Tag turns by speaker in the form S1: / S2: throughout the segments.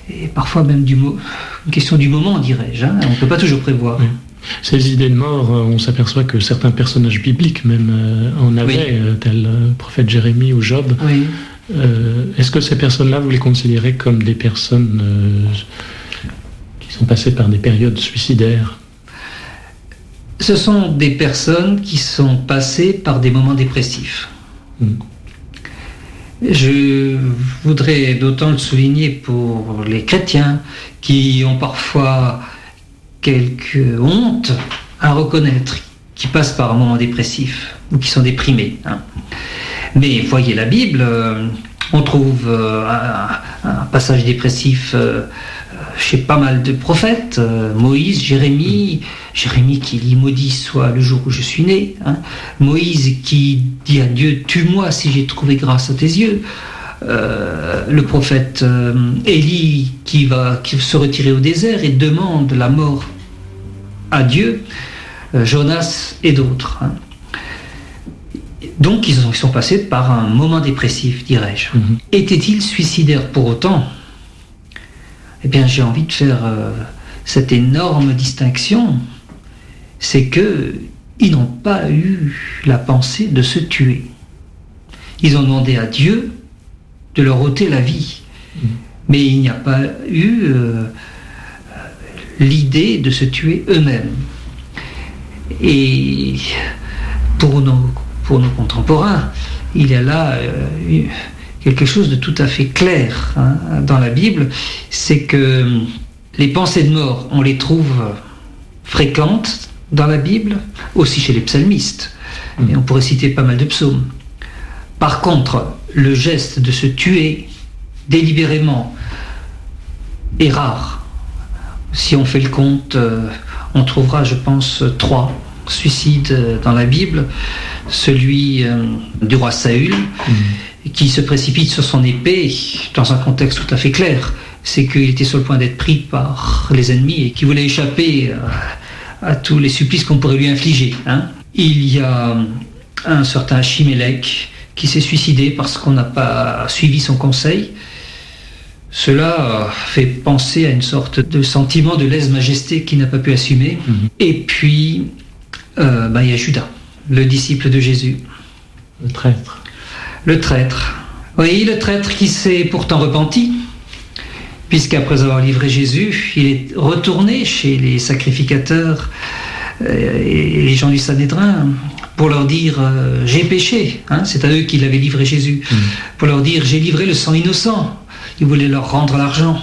S1: et parfois même une question du moment, dirais-je. Hein. On ne peut pas toujours prévoir.
S2: Oui. Ces idées de mort, on s'aperçoit que certains personnages bibliques même en avaient, tels le prophète Jérémie ou Job.
S1: Oui.
S2: Est-ce que ces personnes-là, vous les considérez comme des personnes qui sont passées par des périodes suicidaires ?
S1: Ce sont des personnes qui sont passées par des moments dépressifs. Je voudrais d'autant le souligner pour les chrétiens qui ont parfois quelques hontes à reconnaître, qui passent par un moment dépressif ou qui sont déprimés. Hein. Mais voyez la Bible, on trouve un passage dépressif chez pas mal de prophètes, Moïse, Jérémie qui dit « Maudit soit le jour où je suis né hein. », Moïse qui dit à Dieu « Tue-moi si j'ai trouvé grâce à tes yeux », le prophète Élie qui va se retirer au désert et demande la mort à Dieu, Jonas et d'autres. Hein. Donc ils sont passés par un moment dépressif, dirais-je. Étaient-ils suicidaires pour autant ? Eh bien, j'ai envie de faire cette énorme distinction, c'est qu'ils n'ont pas eu la pensée de se tuer. Ils ont demandé à Dieu de leur ôter la vie, mais il n'y a pas eu l'idée de se tuer eux-mêmes. Et pour nos contemporains, il y a là quelque chose de tout à fait clair hein, dans la Bible, c'est que les pensées de mort, on les trouve fréquentes dans la Bible, aussi chez les psalmistes, et on pourrait citer pas mal de psaumes. Par contre, le geste de se tuer délibérément est rare. Si on fait le compte, on trouvera, je pense, 3 suicides dans la Bible. Celui du roi Saül, qui se précipite sur son épée dans un contexte tout à fait clair. C'est qu'il était sur le point d'être pris par les ennemis et qu'il voulait échapper à tous les supplices qu'on pourrait lui infliger. Hein. Il y a un certain Achimélec qui s'est suicidé parce qu'on n'a pas suivi son conseil. Cela fait penser à une sorte de sentiment de lèse-majesté qu'il n'a pas pu assumer. Et puis, il y a Judas, le disciple de Jésus.
S2: Le traître.
S1: Le traître. Oui, le traître qui s'est pourtant repenti, puisqu'après avoir livré Jésus, il est retourné chez les sacrificateurs et les gens du Sanhédrin pour leur dire « j'ai péché hein ». C'est à eux qu'il avait livré Jésus. Pour leur dire « j'ai livré le sang innocent ». Il voulait leur rendre l'argent.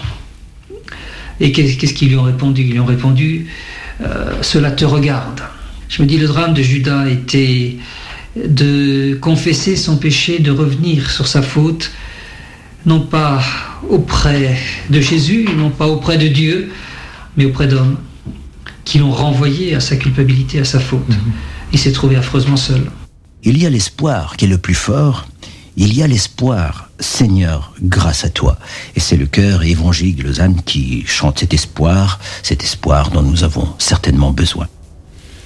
S1: Et qu'est-ce qu'ils lui ont répondu ? Ils lui ont répondu « cela te regarde ». Je me dis, le drame de Judas était de confesser son péché, de revenir sur sa faute, non pas auprès de Jésus, non pas auprès de Dieu, mais auprès d'hommes qui l'ont renvoyé à sa culpabilité, à sa faute. Il s'est trouvé affreusement seul.
S3: Il y a l'espoir qui est le plus fort. Il y a l'espoir, Seigneur, grâce à toi. Et c'est le chœur évangélique de Lausanne qui chante cet espoir dont nous avons certainement besoin.